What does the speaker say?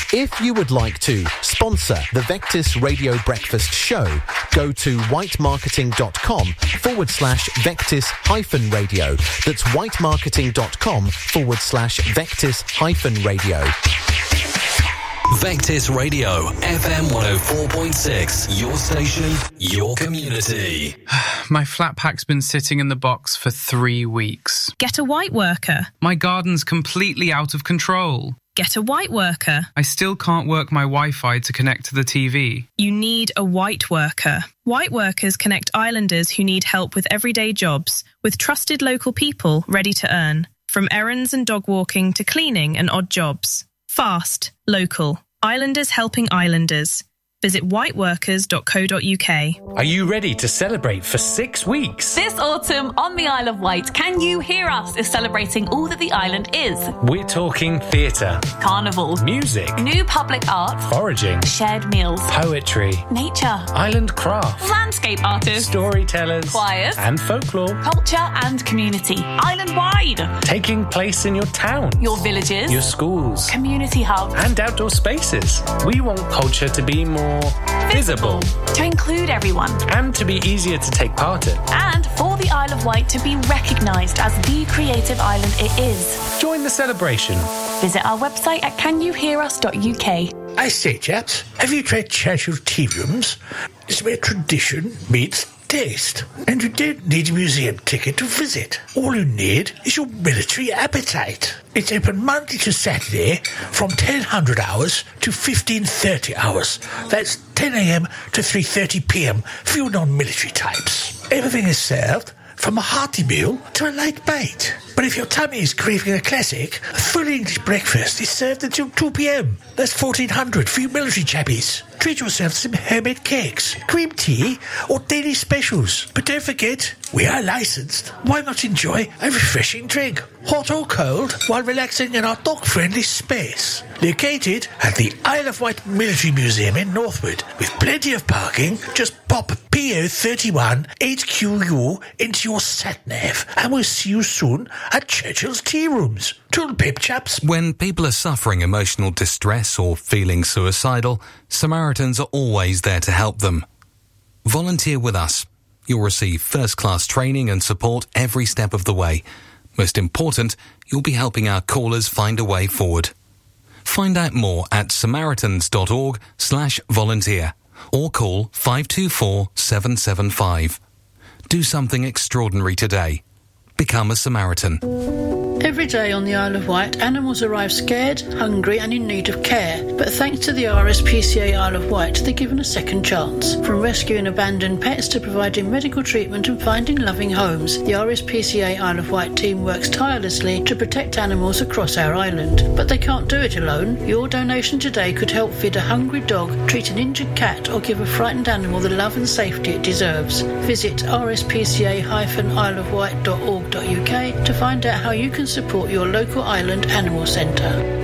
If you would like to sponsor the Vectis Radio Breakfast Show, go to whitemarketing.com/Vectis-radio. That's whitemarketing.com/Vectis-radio. Vectis Radio, FM 104.6. Your station, your community. My flat pack's been sitting in the box for 3 weeks. Get a white worker. My garden's completely out of control. Get a white worker. I still can't work my Wi-Fi to connect to the TV. You need a white worker. White workers connect islanders who need help with everyday jobs, with trusted local people ready to earn. From errands and dog walking to cleaning and odd jobs. Fast, local. Islanders helping islanders. Visit whiteworkers.co.uk. Are you ready to celebrate for 6 weeks? This autumn on the Isle of Wight, Can You Hear Us is celebrating all that the island is. We're talking theatre, Carnival, music, new public art, foraging, shared meals, poetry, nature, island crafts, landscape artists, storytellers, choirs, and folklore. culture and community. Island-wide. Taking place in your town, Your villages, your schools, community hubs, and outdoor spaces. We want culture to be more visible, to include everyone, and to be easier to take part in. and for the Isle of Wight to be recognised as the creative island it is. Join the celebration. Visit our website at canyouhearus.uk. I say, chaps, have you tried Churchill's tea rooms? It's where tradition meets taste. And you don't need a museum ticket to visit. All you need is your military appetite. It's open Monday to Saturday from 1000 hours to 1530 hours. That's 10 a.m. to 3:30 p.m. for your non-military types. Everything is served from a hearty meal to a light bite. But if your tummy is craving a classic, a full English breakfast is served until 2 p.m. That's 1400 for you military chappies. Treat yourself to some homemade cakes, cream tea, or daily specials. But don't forget, we are licensed. Why not enjoy a refreshing drink, hot or cold, while relaxing in our dog-friendly space? Located at the Isle of Wight Military Museum in Northwood, with plenty of parking, just pop PO31 8QU into your sat-nav, and we'll see you soon at Churchill's Tea Rooms. Toodle pip, chaps. When people are suffering emotional distress or feeling suicidal, Samaritans are always there to help them. Volunteer with us. You'll receive first-class training and support every step of the way. Most important, you'll be helping our callers find a way forward. Find out more at samaritans.org/volunteer or call 524 775. Do something extraordinary today. Become a Samaritan. Every day on the Isle of Wight, animals arrive scared, hungry and in need of care. But thanks to the RSPCA Isle of Wight, they're given a second chance. From rescuing abandoned pets to providing medical treatment and finding loving homes, the RSPCA Isle of Wight team works tirelessly to protect animals across our island. But they can't do it alone. Your donation today could help feed a hungry dog, treat an injured cat or give a frightened animal the love and safety it deserves. Visit rspca-isleofwight.org.uk to find out how you can support your local island animal centre.